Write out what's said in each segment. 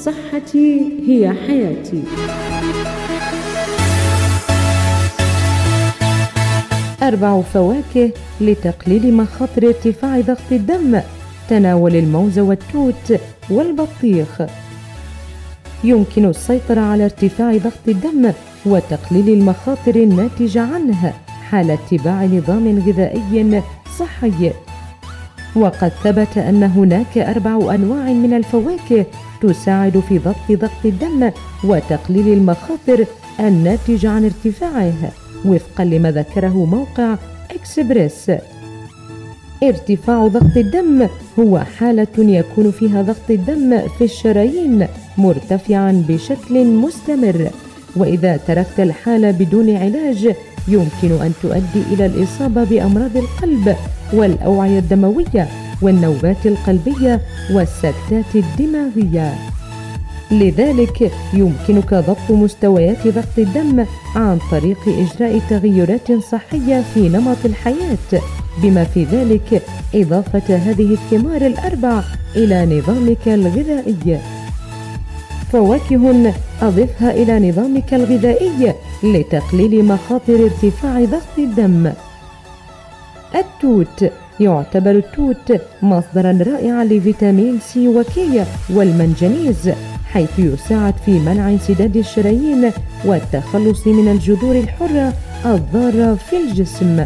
صحتي هي حياتي. 4 فواكه لتقليل مخاطر ارتفاع ضغط الدم. تناول الموز والتوت والبطيخ. يمكن السيطرة على ارتفاع ضغط الدم وتقليل المخاطر الناتجة عنه حال اتباع نظام غذائي صحي. وقد ثبت أن هناك 4 أنواع من الفواكه تساعد في ضغط الدم وتقليل المخاطر الناتجة عن ارتفاعه، وفقا لما ذكره موقع إكسبريس. ارتفاع ضغط الدم هو حالة يكون فيها ضغط الدم في الشرايين مرتفعا بشكل مستمر، وإذا تركت الحالة بدون علاج يمكن أن تؤدي إلى الإصابة بأمراض القلب والأوعية الدموية والنوبات القلبية والسكتات الدماغية. لذلك يمكنك ضبط مستويات ضغط الدم عن طريق إجراء تغيرات صحية في نمط الحياة، بما في ذلك إضافة هذه الثمار ال4 إلى نظامك الغذائي. فواكه أضفها إلى نظامك الغذائي لتقليل مخاطر ارتفاع ضغط الدم. التوت. يعتبر التوت مصدرا رائعا لفيتامين سي وكي والمنجنيز، حيث يساعد في منع انسداد الشرايين والتخلص من الجذور الحرة الضارة في الجسم.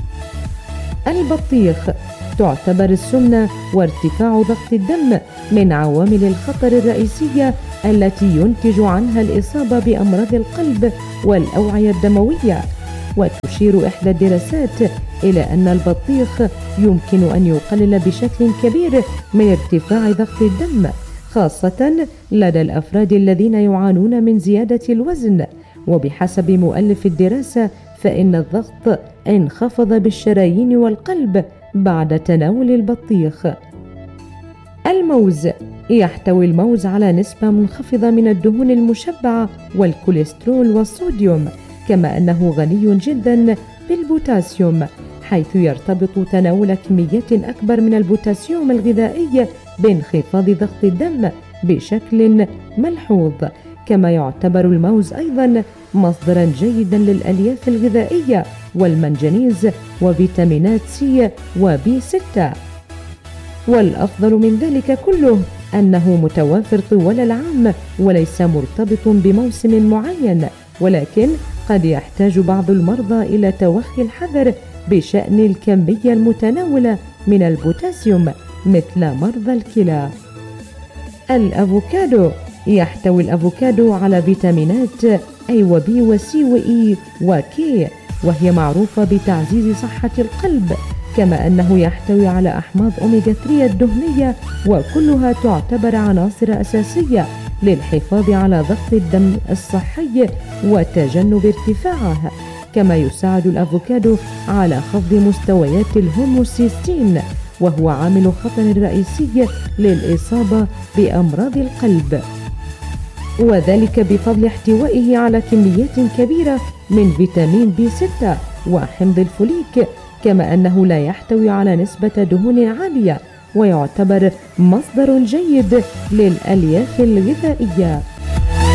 البطيخ. تعتبر السمنة وارتفاع ضغط الدم من عوامل الخطر الرئيسية التي ينتج عنها الإصابة بأمراض القلب والأوعية الدموية، وتشير إحدى الدراسات إلى أن البطيخ يمكن أن يقلل بشكل كبير من ارتفاع ضغط الدم، خاصة لدى الأفراد الذين يعانون من زيادة الوزن. وبحسب مؤلف الدراسة فإن الضغط انخفض بالشرايين والقلب بعد تناول البطيخ. الموز. يحتوي الموز على نسبة منخفضة من الدهون المشبعة والكوليسترول والصوديوم، كما أنه غني جدا بالبوتاسيوم، حيث يرتبط تناول كميات أكبر من البوتاسيوم الغذائي بانخفاض ضغط الدم بشكل ملحوظ. كما يعتبر الموز أيضا مصدرا جيدا للألياف الغذائية والمنجنيز وفيتامينات سي وبي 6. والأفضل من ذلك كله أنه متوافر طوال العام وليس مرتبط بموسم معين، ولكن قد يحتاج بعض المرضى إلى توخي الحذر بشأن الكمية المتناولة من البوتاسيوم مثل مرضى الكلى. الأفوكادو. يحتوي الأفوكادو على فيتامينات A وB وC وE وK، وهي معروفة بتعزيز صحة القلب، كما أنه يحتوي على أحماض أوميغا 3 الدهنية، وكلها تعتبر عناصر أساسية للحفاظ على ضغط الدم الصحي وتجنب ارتفاعه. كما يساعد الأفوكادو على خفض مستويات الهوموسيستين، وهو عامل خطر رئيسي للإصابة بأمراض القلب، وذلك بفضل احتوائه على كميات كبيرة من فيتامين بي 6 وحمض الفوليك، كما أنه لا يحتوي على نسبة دهون عالية، ويعتبر مصدر جيد للألياف الغذائية.